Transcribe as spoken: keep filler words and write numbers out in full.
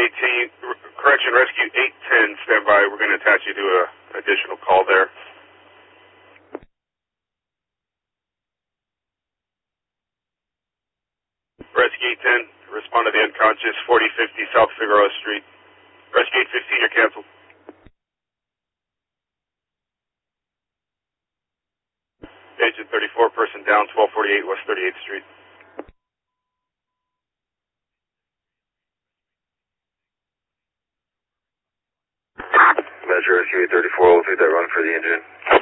eighteen, correction, rescue eight ten, stand by. We're going to attach you to an additional call there. Rescue eight ten, respond to the unconscious, forty fifty South Figueroa Street. Rescue eight fifteen, you're canceled. Agent thirty-four, person down, twelve forty-eight West thirty-eighth Street. Measure rescue eight thirty-four, we'll take that run for the engine.